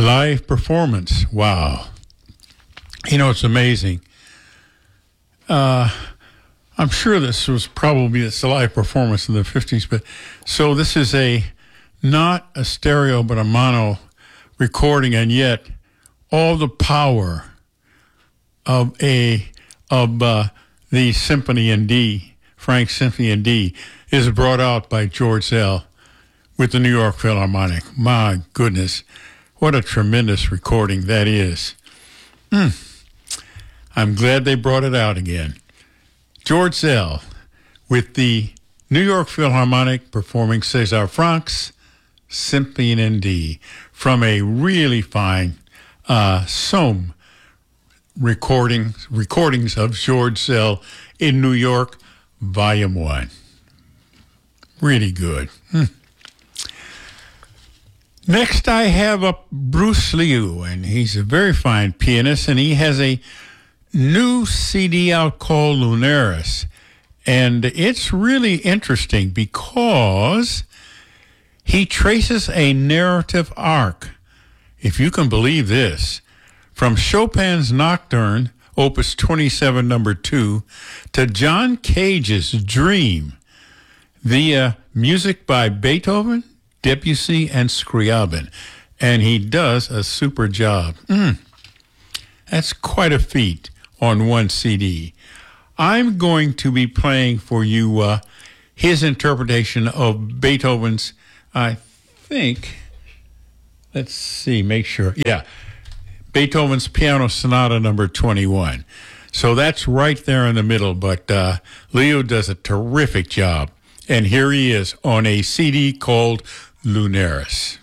live performance. Wow. You know, it's amazing. I'm sure this was probably a live performance in the 50s, but so this is not a stereo but a mono recording, and yet all the power of the Symphony in D, Frank Symphony in D, is brought out by George Szell with the New York Philharmonic. My goodness, what a tremendous recording that is. I'm glad they brought it out again. George Szell with the New York Philharmonic performing César Franck's Symphony in D from a really fine Somme recordings of George Szell in New York, Volume 1. Really good. Next, I have up Bruce Liu, and he's a very fine pianist, and he has a new CD out called Lunaris. And it's really interesting because he traces a narrative arc, if you can believe this, from Chopin's Nocturne, Opus 27, number 2, to John Cage's Dream, via music by Beethoven, Debussy, and Scriabin. And he does a super job. That's quite a feat on one CD. I'm going to be playing for you his interpretation of Beethoven's, I think, let's see, make sure. Yeah, Beethoven's Piano Sonata number 21. So that's right there in the middle, but Leo does a terrific job. And here he is on a CD called Lunaris.